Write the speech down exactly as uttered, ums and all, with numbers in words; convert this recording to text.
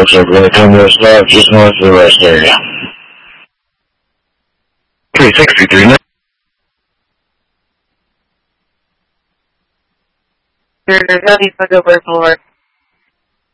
looks like we're going to come to a stop just north of the rest area. three sixty, three ninety. Southeast Pago Boulevard.